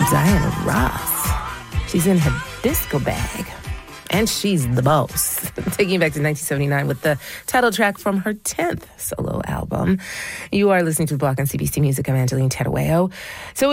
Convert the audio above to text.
Diana Ross. She's in her disco bag. And she's the boss. Taking you back to 1979 with the title track from her 10th solo album. You are listening to Block on CBC Music. I'm Angeline Tedaweo. So